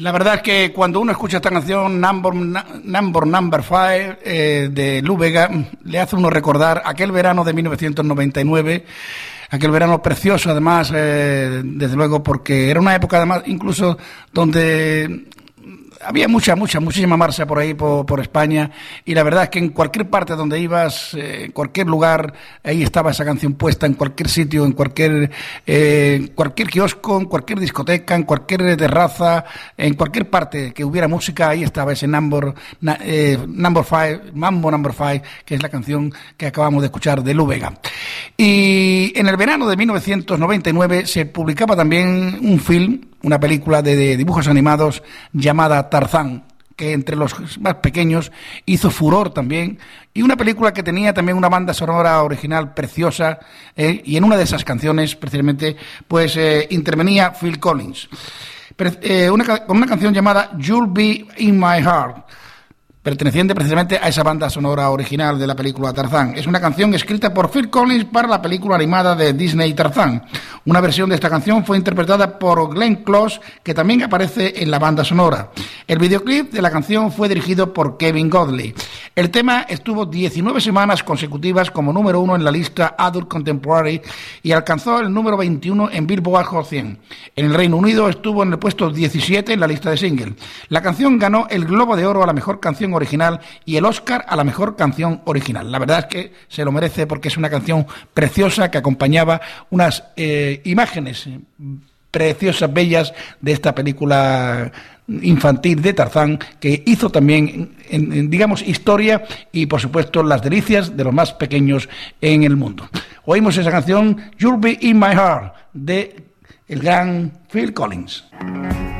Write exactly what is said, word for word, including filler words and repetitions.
La verdad es que cuando uno escucha esta canción, Number Number, number Five, eh, de Lou Bega, le hace uno recordar aquel verano de mil novecientos noventa y nueve, aquel verano precioso además, eh, desde luego, porque era una época además incluso donde había mucha, mucha, muchísima marcha por ahí, por, por España, y la verdad es que en cualquier parte donde ibas, eh, en cualquier lugar, ahí estaba esa canción puesta, en cualquier sitio, en cualquier eh, cualquier kiosco, en cualquier discoteca, en cualquier terraza, en cualquier parte que hubiera música, ahí estaba ese Number, na, eh, number Five, Mambo Number Five, que es la canción que acabamos de escuchar de Lou Bega. Y en el verano de mil novecientos noventa y nueve se publicaba también un film, una película de, de dibujos animados llamada Tarzán, que entre los más pequeños hizo furor también, y una película que tenía también una banda sonora original preciosa, eh, y en una de esas canciones, precisamente, pues eh, intervenía Phil Collins, Pre- eh, una, con una canción llamada You'll Be in My Heart, perteneciente precisamente a esa banda sonora original de la película Tarzán. Es una canción escrita por Phil Collins para la película animada de Disney Tarzán. Una versión de esta canción fue interpretada por Glenn Close, que también aparece en la banda sonora. El videoclip de la canción fue dirigido por Kevin Godley. El tema estuvo diecinueve semanas consecutivas como número uno en la lista Adult Contemporary y alcanzó el número veintiuno en Billboard Hot cien. En el Reino Unido estuvo en el puesto diecisiete en la lista de single. La canción ganó el Globo de Oro a la mejor canción original y el Oscar a la mejor canción original. La verdad es que se lo merece porque es una canción preciosa que acompañaba unas eh, imágenes preciosas, bellas de esta película infantil de Tarzán, que hizo también, en, en, digamos, historia y, por supuesto, las delicias de los más pequeños en el mundo. Oímos esa canción You'll Be in My Heart de el gran Phil Collins.